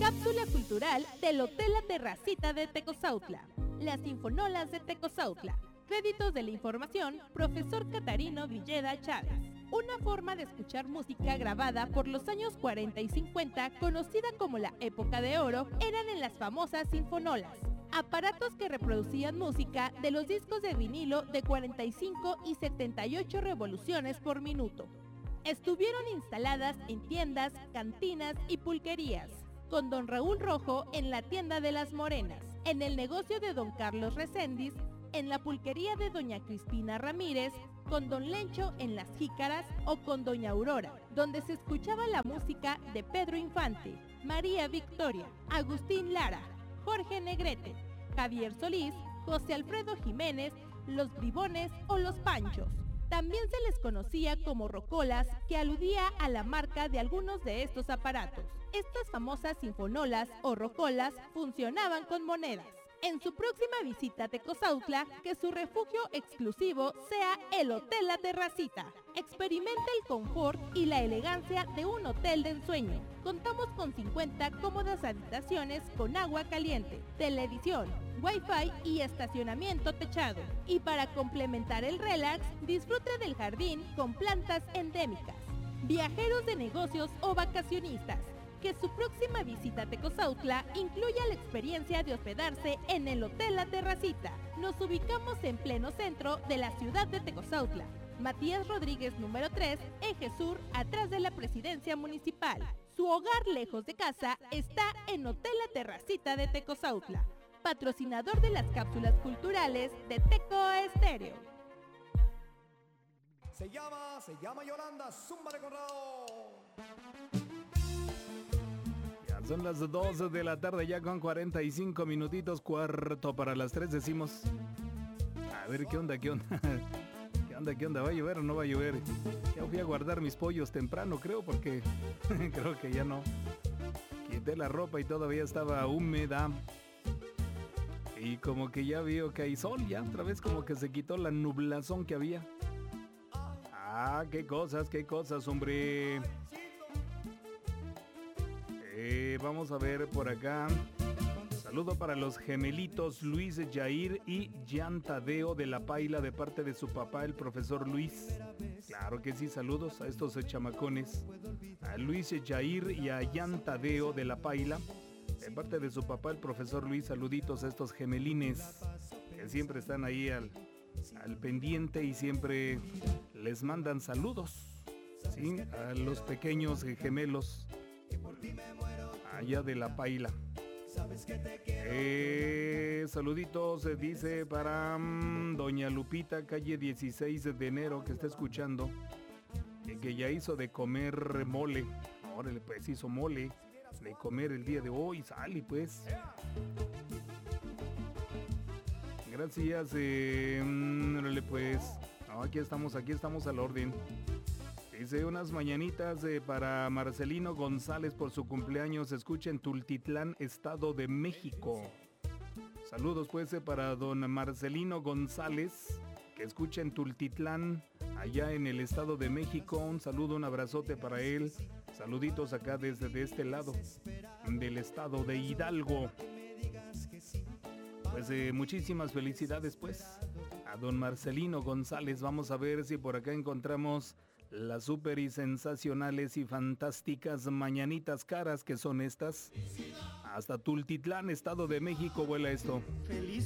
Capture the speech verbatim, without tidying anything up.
Cápsula cultural del Hotel La Terracita de Tecozautla. Las Sinfonolas de Tecozautla. Créditos de la información, profesor Catarino Villeda Chávez. Una forma de escuchar música grabada por los años cuarenta y cincuenta, conocida como la época de oro, eran en las famosas sinfonolas. Aparatos que reproducían música de los discos de vinilo de cuarenta y cinco y setenta y ocho revoluciones por minuto. Estuvieron instaladas en tiendas, cantinas y pulquerías, con don Raúl Rojo en la tienda de las Morenas, en el negocio de don Carlos Reséndiz, en la pulquería de doña Crispina Ramírez, con don Lencho en las Jícaras o con doña Aurora, donde se escuchaba la música de Pedro Infante, María Victoria, Agustín Lara, Jorge Negrete, Javier Solís, José Alfredo Jiménez, los Bribones o los Panchos. También se les conocía como rocolas, que aludía a la marca de algunos de estos aparatos. Estas famosas sinfonolas o rocolas funcionaban con monedas. En su próxima visita a Tecozautla, que su refugio exclusivo sea el Hotel La Terracita. Experimenta el confort y la elegancia de un hotel de ensueño. Contamos con cincuenta cómodas habitaciones con agua caliente, televisión, wifi y estacionamiento techado. Y para complementar el relax, disfrute del jardín con plantas endémicas. Viajeros de negocios o vacacionistas, que su próxima visita a Tecozautla incluya la experiencia de hospedarse en el Hotel La Terracita. Nos ubicamos en pleno centro de la ciudad de Tecozautla. Matías Rodríguez número tres, Eje Sur, atrás de la Presidencia Municipal. Su hogar lejos de casa está en Hotel La Terracita de Tecozautla, patrocinador de las cápsulas culturales de Teco Estéreo. Se llama, se llama Yolanda, zúmbale Conrado. Son las dos de la tarde ya con cuarenta y cinco minutitos, cuarto para las tres decimos. A ver, ¿qué onda, qué onda? ¿Qué onda, qué onda? ¿Va a llover o no va a llover? Ya fui a guardar mis pollos temprano, creo, porque creo que ya no. Quité la ropa y todavía estaba húmeda. Y como que ya veo que hay sol, ya otra vez como que se quitó la nublazón que había. Ah, qué cosas, qué cosas, hombre. Eh, vamos a ver por acá. Saludo para los gemelitos Luis Yair y Jan Tadeo de La Paila de parte de su papá, el profesor Luis. Claro que sí, saludos a estos chamacones. A Luis Yair y a Jan Tadeo de La Paila de parte de su papá, el profesor Luis. Saluditos a estos gemelines que siempre están ahí al, al pendiente y siempre les mandan saludos, ¿sí? A los pequeños gemelos allá de La Paila. Eh, saluditos, eh, dice para um, doña Lupita, calle dieciséis de enero, que está escuchando, y que ya hizo de comer mole. Órale, pues hizo mole de comer el día de hoy, sale pues. Gracias, eh, órale pues. No, aquí estamos, aquí estamos al orden. Dice unas mañanitas eh, para Marcelino González por su cumpleaños. Escucha en Tultitlán, Estado de México. Saludos pues eh, para don Marcelino González, que escucha en Tultitlán, allá en el Estado de México. Un saludo, un abrazote para él. Saluditos acá desde de este lado del Estado de Hidalgo. Pues eh, muchísimas felicidades pues a don Marcelino González. Vamos a ver si por acá encontramos las súper y sensacionales y fantásticas mañanitas caras que son estas. Hasta Tultitlán, Estado de México, vuela esto. Feliz